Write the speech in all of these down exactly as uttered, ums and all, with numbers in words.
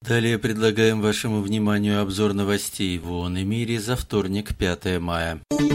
Далее предлагаем вашему вниманию обзор новостей в ООН и мире за вторник, пятое мая.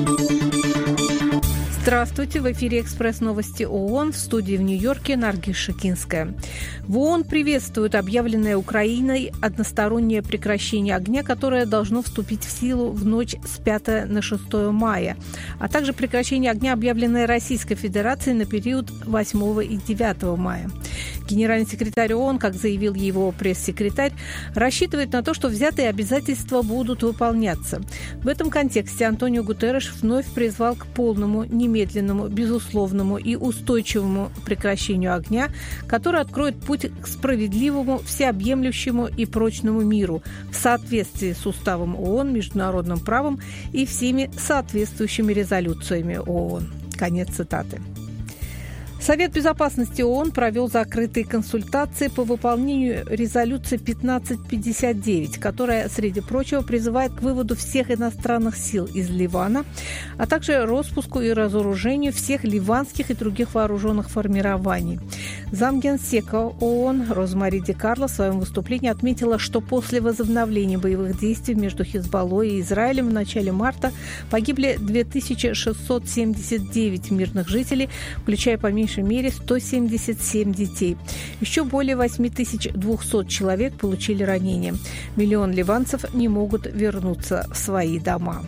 Здравствуйте, в эфире «Экспресс-новости ООН», в студии в Нью-Йорке Наргиз Шакинская. В ООН приветствуют объявленное Украиной одностороннее прекращение огня, которое должно вступить в силу в ночь с пятого на шестое мая, а также прекращение огня, объявленное Российской Федерацией на период восьмого и девятого мая. Генеральный секретарь ООН, как заявил его пресс-секретарь, рассчитывает на то, что взятые обязательства будут выполняться. В этом контексте Антонио Гутерреш вновь призвал к полному, немедленному, безусловному и устойчивому прекращению огня, который откроет путь к справедливому, всеобъемлющему и прочному миру в соответствии с Уставом ООН, международным правом и всеми соответствующими резолюциями ООН. Конец цитаты. Совет безопасности ООН провел закрытые консультации по выполнению резолюции пятнадцать пятьдесят девять, которая, среди прочего, призывает к выводу всех иностранных сил из Ливана, а также распуску и разоружению всех ливанских и других вооруженных формирований. Замгенсека ООН Розмари Ди Карло в своем выступлении отметила, что после возобновления боевых действий между Хизбаллой и Израилем в начале марта погибли две тысячи шестьсот семьдесят девять мирных жителей, включая по меньшей мере сто семьдесят семь детей. Еще более восемь тысяч двухсот человек получили ранения. Миллион ливанцев не могут вернуться в свои дома.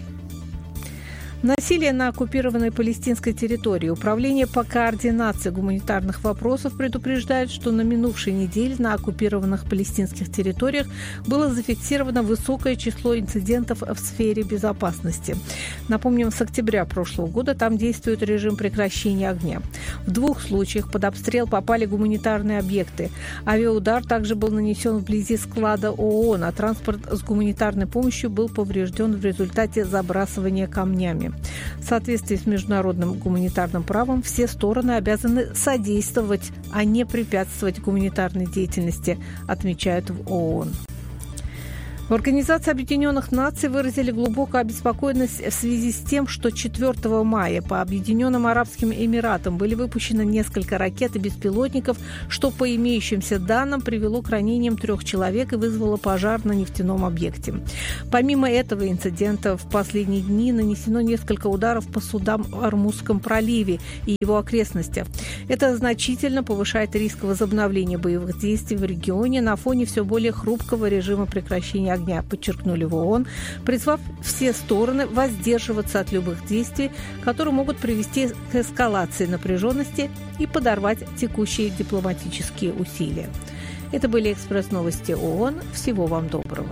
Насилие на оккупированной палестинской территории. Управление по координации гуманитарных вопросов предупреждает, что на минувшей неделе на оккупированных палестинских территориях было зафиксировано высокое число инцидентов в сфере безопасности. Напомним, с октября прошлого года там действует режим прекращения огня. В двух случаях под обстрел попали гуманитарные объекты. Авиаудар также был нанесен вблизи склада ООН, а транспорт с гуманитарной помощью был поврежден в результате забрасывания камнями. В соответствии с международным гуманитарным правом все стороны обязаны содействовать, а не препятствовать гуманитарной деятельности, отмечают в ООН. В Организации Объединенных Наций выразили глубокую обеспокоенность в связи с тем, что четвёртого мая по Объединенным Арабским Эмиратам были выпущены несколько ракет и беспилотников, что по имеющимся данным привело к ранениям трех человек и вызвало пожар на нефтяном объекте. Помимо этого инцидента в последние дни нанесено несколько ударов по судам в Ормузском проливе и его окрестностях. Это значительно повышает риск возобновления боевых действий в регионе на фоне все более хрупкого режима прекращения огня, подчеркнули в ООН, призвав все стороны воздерживаться от любых действий, которые могут привести к эскалации напряженности и подорвать текущие дипломатические усилия. Это были экспресс-новости ООН. Всего вам доброго.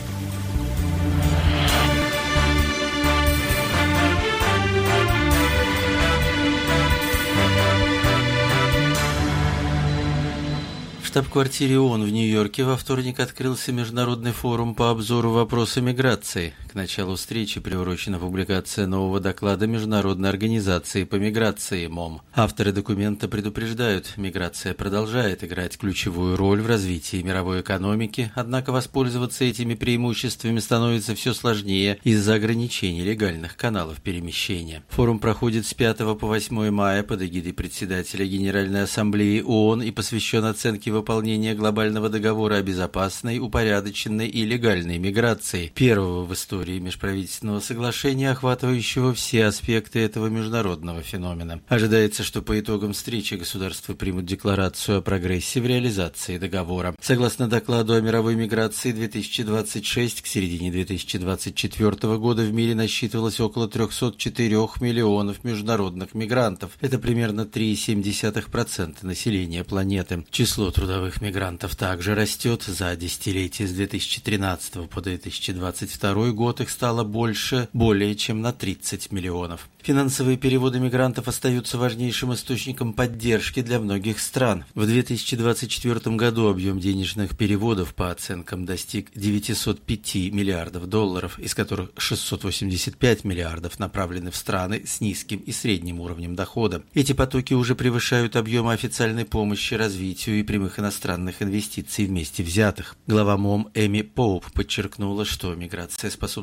В штаб-квартире ООН в Нью-Йорке во вторник открылся международный форум по обзору вопроса миграции. К началу встречи приурочена публикация нового доклада Международной организации по миграции МОМ. Авторы документа предупреждают, миграция продолжает играть ключевую роль в развитии мировой экономики, однако воспользоваться этими преимуществами становится все сложнее из-за ограничений легальных каналов перемещения. Форум проходит с пятого по восьмое мая под эгидой председателя Генеральной Ассамблеи ООН и посвящен оценке выполнения глобального договора о безопасной, упорядоченной и легальной миграции, первого в истории межправительственного соглашения, охватывающего все аспекты этого международного феномена. Ожидается, что по итогам встречи государства примут декларацию о прогрессе в реализации договора. Согласно докладу о мировой миграции две тысячи двадцать шесть, к середине две тысячи двадцать четвёртого года в мире насчитывалось около триста четыре миллионов международных мигрантов. Это примерно три целых семь десятых процента населения планеты. Число трудовых мигрантов также растет. За десятилетие с две тысячи тринадцатого по две тысячи двадцать второй год их стало больше более чем на тридцать миллионов. Финансовые переводы мигрантов остаются важнейшим источником поддержки для многих стран. В две тысячи двадцать четвёртом году объем денежных переводов по оценкам достиг девятьсот пять миллиардов долларов, из которых шестьсот восемьдесят пять миллиардов направлены в страны с низким и средним уровнем дохода. Эти потоки уже превышают объемы официальной помощи развитию и прямых иностранных инвестиций вместе взятых. Глава МОМ Эми Поуп подчеркнула, что миграция способствует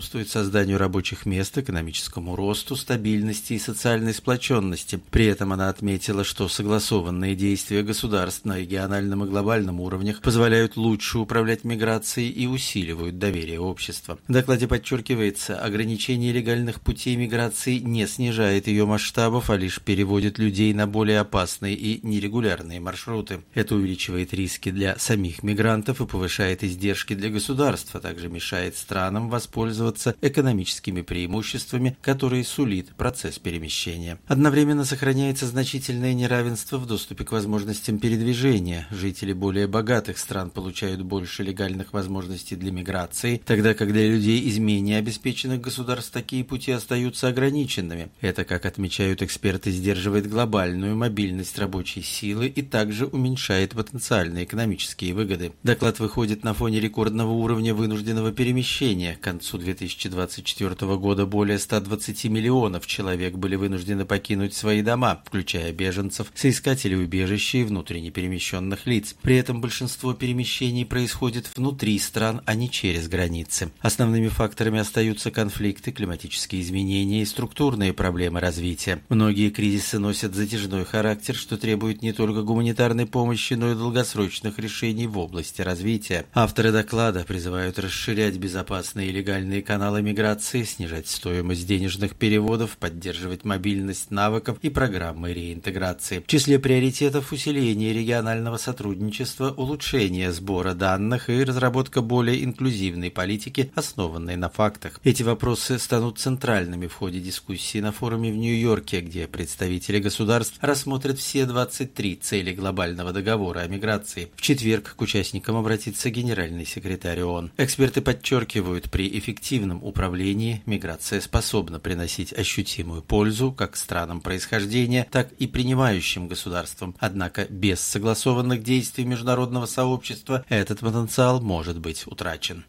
способствует созданию рабочих мест, экономическому росту, стабильности и социальной сплоченности. При этом она отметила, что согласованные действия государств на региональном и глобальном уровнях позволяют лучше управлять миграцией и усиливают доверие общества. В докладе подчеркивается, ограничение легальных путей миграции не снижает ее масштабов, а лишь переводит людей на более опасные и нерегулярные маршруты. Это увеличивает риски для самих мигрантов и повышает издержки для государства, а также мешает странам воспользоваться экономическими преимуществами, которые сулит процесс перемещения. Одновременно сохраняется значительное неравенство в доступе к возможностям передвижения. Жители более богатых стран получают больше легальных возможностей для миграции, тогда как для людей из менее обеспеченных государств такие пути остаются ограниченными. Это, как отмечают эксперты, сдерживает глобальную мобильность рабочей силы и также уменьшает потенциальные экономические выгоды. Доклад выходит на фоне рекордного уровня вынужденного перемещения. К концу две тысячи двадцать четвёртого года более ста двадцати миллионов человек были вынуждены покинуть свои дома, включая беженцев, соискателей убежища и внутренне перемещенных лиц. При этом большинство перемещений происходит внутри стран, а не через границы. Основными факторами остаются конфликты, климатические изменения и структурные проблемы развития. Многие кризисы носят затяжной характер, что требует не только гуманитарной помощи, но и долгосрочных решений в области развития. Авторы доклада призывают расширять безопасные и легальные каналы миграции, снижать стоимость денежных переводов, поддерживать мобильность навыков и программы реинтеграции. В числе приоритетов усиление регионального сотрудничества, улучшение сбора данных и разработка более инклюзивной политики, основанной на фактах. Эти вопросы станут центральными в ходе дискуссии на форуме в Нью-Йорке, где представители государств рассмотрят все двадцать три цели глобального договора о миграции. В четверг к участникам обратится генеральный секретарь ООН. Эксперты подчеркивают, при эффективном управлении миграция способна приносить ощутимую пользу как странам происхождения, так и принимающим государствам. Однако без согласованных действий международного сообщества этот потенциал может быть утрачен.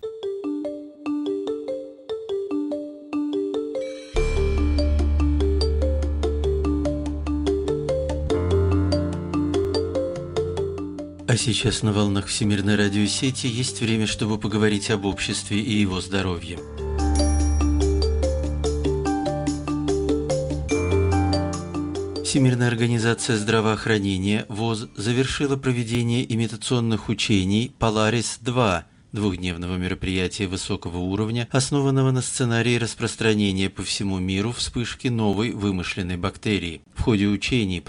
А сейчас на волнах Всемирной радиосети есть время, чтобы поговорить об обществе и его здоровье. Всемирная организация здравоохранения ВОЗ завершила проведение имитационных учений Polaris-два, двухдневного мероприятия высокого уровня, основанного на сценарии распространения по всему миру вспышки новой вымышленной бактерии. В ходе учений